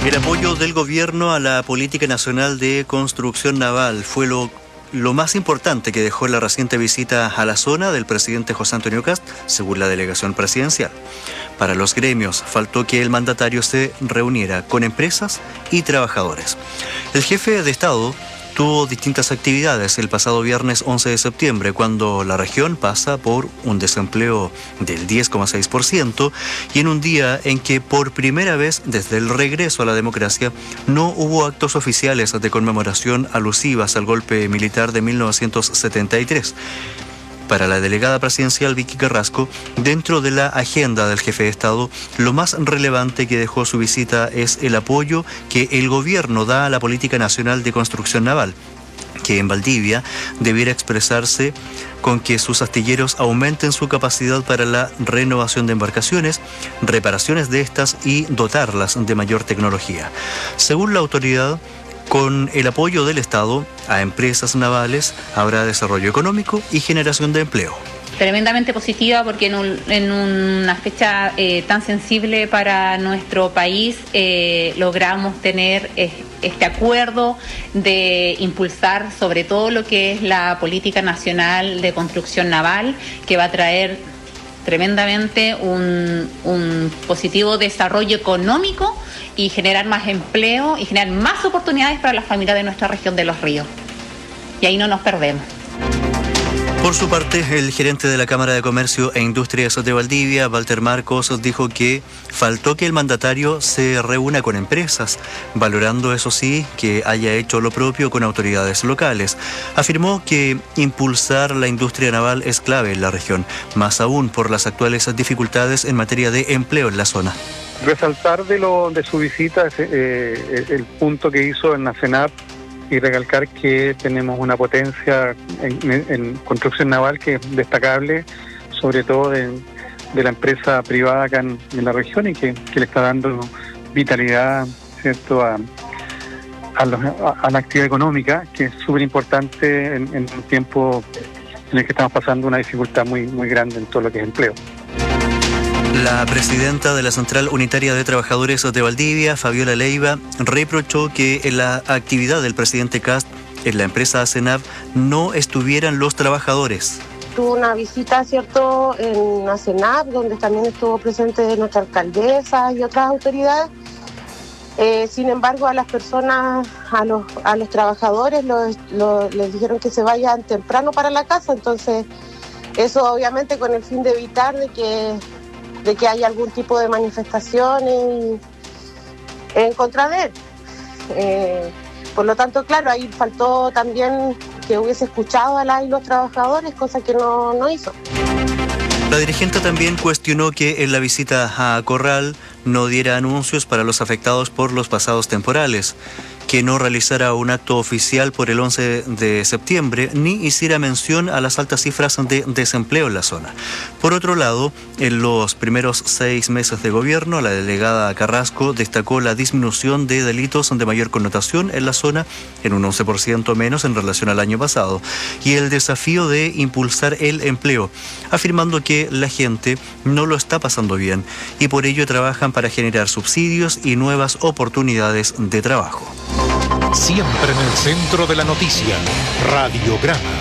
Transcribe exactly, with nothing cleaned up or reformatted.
El apoyo del gobierno a la política nacional de construcción naval fue lo, lo más importante que dejó la reciente visita a la zona del presidente José Antonio Kast, según la delegación presidencial. Para los gremios, faltó que el mandatario se reuniera con empresas y trabajadores. El jefe de Estado tuvo distintas actividades el pasado viernes once de septiembre, cuando la región pasa por un desempleo del diez coma seis por ciento y en un día en que por primera vez desde el regreso a la democracia no hubo actos oficiales de conmemoración alusivas al golpe militar de mil novecientos setenta y tres. Para la delegada presidencial Vicky Carrasco, dentro de la agenda del jefe de Estado, lo más relevante que dejó su visita es el apoyo que el gobierno da a la política nacional de construcción naval, que en Valdivia debiera expresarse con que sus astilleros aumenten su capacidad para la renovación de embarcaciones, reparaciones de estas y dotarlas de mayor tecnología. Según la autoridad, con el apoyo del Estado a empresas navales habrá desarrollo económico y generación de empleo. Tremendamente positiva porque en, un, en una fecha eh, tan sensible para nuestro país eh, logramos tener eh, este acuerdo de impulsar sobre todo lo que es la política nacional de construcción naval, que va a traer tremendamente un, un positivo desarrollo económico y generar más empleo y generar más oportunidades para las familias de nuestra región de Los Ríos. Y ahí no nos perdemos. Por su parte, el gerente de la Cámara de Comercio e Industrias de Valdivia, Walter Marcos, dijo que faltó que el mandatario se reúna con empresas, valorando, eso sí, que haya hecho lo propio con autoridades locales. Afirmó que impulsar la industria naval es clave en la región, más aún por las actuales dificultades en materia de empleo en la zona. Resaltar de, lo, de su visita eh, el punto que hizo en la CENAP y recalcar que tenemos una potencia en, en construcción naval que es destacable, sobre todo de, de la empresa privada acá en, en la región y que, que le está dando vitalidad, ¿cierto?, a, a, los, a, a la actividad económica, que es súper importante en, en un tiempo en el que estamos pasando una dificultad muy, muy grande en todo lo que es empleo. La presidenta de la Central Unitaria de Trabajadores de Valdivia, Fabiola Leiva, reprochó que en la actividad del presidente Kast en la empresa CENAP no estuvieran los trabajadores. Tuvo una visita, ¿cierto?, en la CENAP, donde también estuvo presente nuestra alcaldesa y otras autoridades. Eh, sin embargo, a las personas, a los, a los trabajadores, los, los, les dijeron que se vayan temprano para la casa. Entonces, eso obviamente con el fin de evitar de que de que haya algún tipo de manifestaciones en contra de él. Eh, por lo tanto, claro, ahí faltó también que hubiese escuchado a las y los trabajadores, cosa que no, no hizo. La dirigente también cuestionó que en la visita a Corral no diera anuncios para los afectados por los pasados temporales, que no realizara un acto oficial por el once de septiembre, ni hiciera mención a las altas cifras de desempleo en la zona. Por otro lado, en los primeros seis meses de gobierno, la delegada Carrasco destacó la disminución de delitos de mayor connotación en la zona, en un once por ciento menos en relación al año pasado, y el desafío de impulsar el empleo, afirmando que la gente no lo está pasando bien y por ello trabajan para generar subsidios y nuevas oportunidades de trabajo. Siempre en el centro de la noticia, Radiograma.